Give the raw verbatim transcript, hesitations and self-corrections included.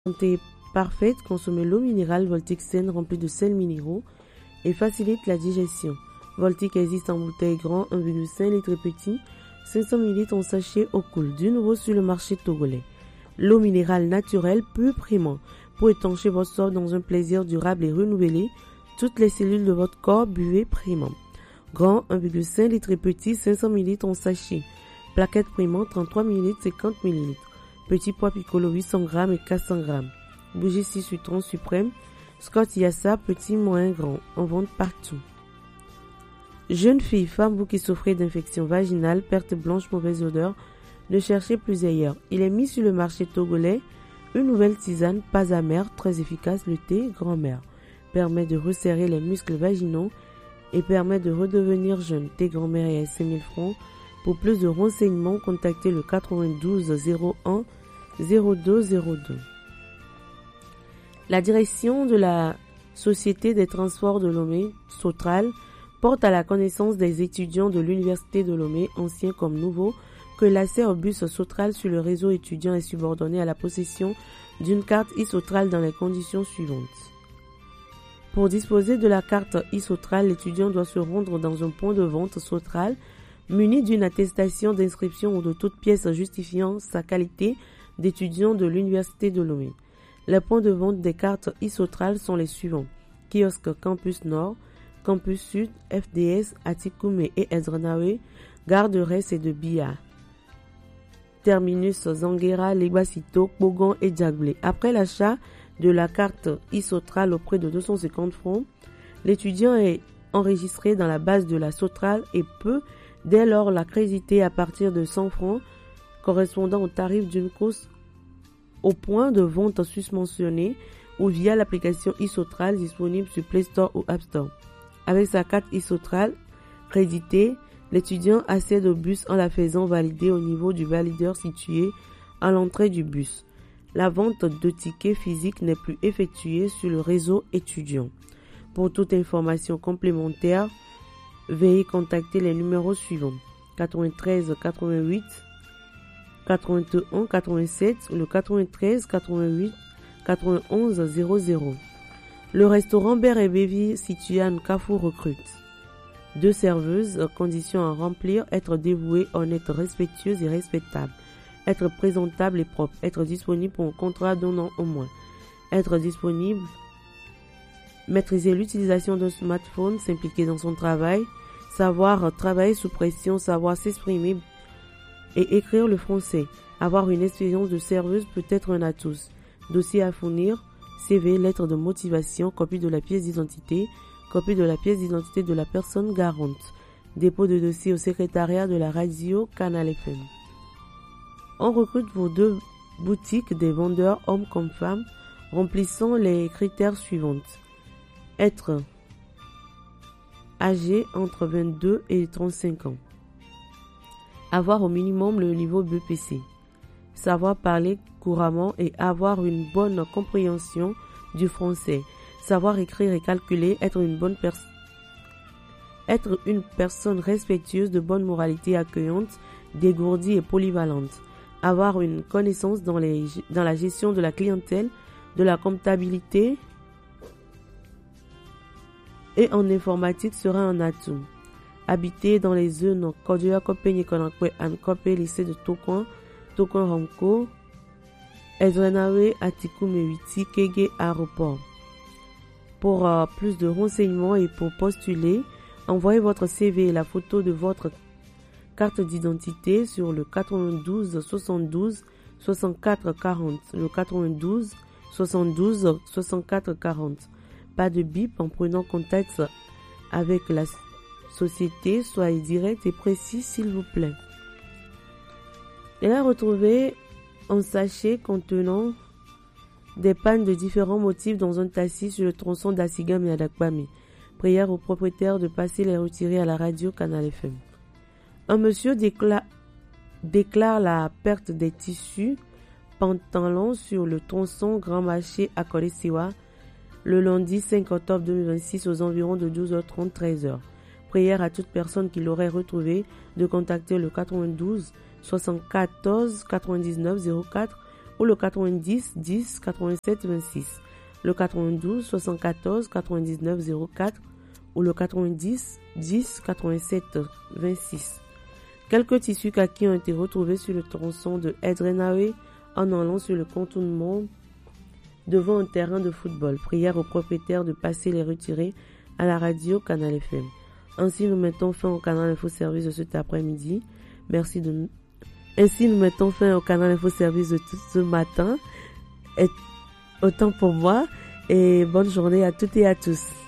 Santé parfaite, consommez l'eau minérale Voltic saine remplie de sels minéraux et facilite la digestion. Voltic existe en bouteille grand un virgule cinq litres petit, cinq cents millilitres en sachet au cool, du nouveau sur le marché togolais. L'eau minérale naturelle peu primant pour étancher votre soif dans un plaisir durable et renouvelé. Toutes les cellules de votre corps buvez primant. Grand un virgule cinq litres petit, cinq cents millilitres en sachet. Plaquette primant trente-trois millilitres, cinquante millilitres. Petit pois piccolo huit cents grammes et quatre cents grammes. Bougie six citron suprême. Scott Yassa petit moyen grand. En vente partout. Jeune fille, femme, vous qui souffrez d'infection vaginale, perte blanche, mauvaise odeur, ne cherchez plus ailleurs. Il est mis sur le marché togolais une nouvelle tisane, pas amère, très efficace, le thé grand-mère. Permet de resserrer les muscles vaginaux et permet de redevenir jeune. Thé grand-mère est à cinq mille francs. Pour plus de renseignements, contactez le quatre-vingt-douze zéro un zéro deux zéro deux. La direction de la Société des transports de Lomé, Sotral, porte à la connaissance des étudiants de l'Université de Lomé, anciens comme nouveaux, que l'accès au bus Sotral sur le réseau étudiant est subordonné à la possession d'une carte e-Sotral dans les conditions suivantes. Pour disposer de la carte e-Sotral, l'étudiant doit se rendre dans un point de vente Sotral muni d'une attestation d'inscription ou de toute pièce justifiant sa qualité d'étudiant de l'Université de Lomé. Les points de vente des cartes e-Sotral sont les suivants: kiosque Campus Nord, Campus Sud, F D S, Atikoumé et Ezranawe, gare de Rès et de Bia, terminus Zanguera, Legbasito, Bogon et Djaglé. Après l'achat de la carte e-Sotral au prix de deux cent cinquante francs, l'étudiant est enregistré dans la base de la Sotral et peut dès lors la créditer à partir de cent francs correspondant au tarif d'une course au point de vente susmentionné ou via l'application e-Sotral disponible sur Play Store ou App Store. Avec sa carte e-Sotral créditée, l'étudiant accède au bus en la faisant valider au niveau du valideur situé à l'entrée du bus. La vente de tickets physiques n'est plus effectuée sur le réseau étudiant. Pour toute information complémentaire, veuillez contacter les numéros suivants: quatre-vingt-treize quatre-vingt-huit quatre-vingt-un quatre-vingt-sept ou le quatre-vingt-treize quatre-vingt-huit quatre-vingt-onze zéro zéro. Le restaurant Ber et Bévi situé à Nkafou recrute deux serveuses, conditions à remplir: être dévouée, honnête, respectueuse et respectable, être présentable et propre, être disponible pour un contrat d'un an au moins, être disponible, maîtriser l'utilisation d'un smartphone, s'impliquer dans son travail, savoir travailler sous pression, savoir s'exprimer et écrire le français. Avoir une expérience de serveuse peut être un atout. Dossier à fournir: C V, lettre de motivation, copie de la pièce d'identité, copie de la pièce d'identité de la personne garante. Dépôt de dossier au secrétariat de la radio Canal F M. On recrute pour deux boutiques des vendeurs hommes comme femmes remplissant les critères suivants: être âgé entre vingt-deux et trente-cinq ans, avoir au minimum le niveau B P C, savoir parler couramment et avoir une bonne compréhension du français, savoir écrire et calculer, être une bonne personne, être une personne respectueuse, de bonne moralité, accueillante, dégourdie et polyvalente, avoir une connaissance dans, les, dans la gestion de la clientèle, de la comptabilité et en informatique sera un atout. Habiter dans les zones Kodioa Kopé Konakwe Ankopé, lycée de Tokon, Tokon Ranko, Ezrenawe, Atikoum et Witi, Kege, aéroport. Pour euh, plus de renseignements et pour postuler, envoyez votre C V et la photo de votre carte d'identité sur le quatre-vingt-douze soixante-douze soixante-quatre quarante, le quatre-vingt-douze soixante-douze soixante-quatre quarante. Pas de bip en prenant contact avec la société, soyez direct et précis s'il vous plaît. Elle a retrouvé un sachet contenant des pannes de différents motifs dans un taxi sur le tronçon d'Assigam et Adakbami. Prière au propriétaire de passer les retirer à la radio Canal F M. Un monsieur déclare, déclare la perte des tissus pantalons sur le tronçon Grand Marché à Kolesiwa le lundi cinq octobre deux mille vingt-six aux environs de douze heures trente à treize heures. Prière à toute personne qui l'aurait retrouvé de contacter le quatre-vingt-douze soixante-quatorze quatre-vingt-dix-neuf zéro quatre ou le quatre-vingt-dix dix quatre-vingt-sept vingt-six, le quatre-vingt-douze soixante-quatorze quatre-vingt-dix-neuf zéro quatre ou le quatre-vingt-dix dix quatre-vingt-sept vingt-six. Quelques tissus kaki ont été retrouvés sur le tronçon de Edrenawe en allant sur le contournement devant un terrain de football. Prière aux propriétaires de passer les retirer à la radio Canal F M. Ainsi, nous mettons fin au Canal Info Service de cet après-midi. Merci de nous. Ainsi, nous mettons fin au Canal Info Service de tout ce matin. Et autant pour moi. Et bonne journée à toutes et à tous.